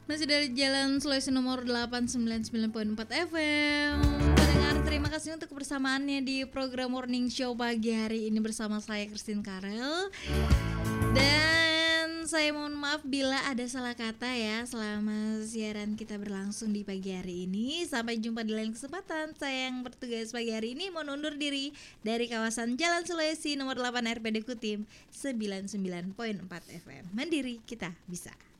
Masih dari Jalan Sulawesi nomor 899.4 FM. Pendengar, terima kasih untuk kebersamaannya di program Morning Show pagi hari ini bersama saya Christine Karel. Dan saya mohon maaf bila ada salah kata ya selama siaran kita berlangsung di pagi hari ini. Sampai jumpa di lain kesempatan. Saya yang bertugas pagi hari ini mohon undur diri dari kawasan Jalan Sulawesi nomor 8 RPD Kutim 99.4 FM. Mandiri kita bisa.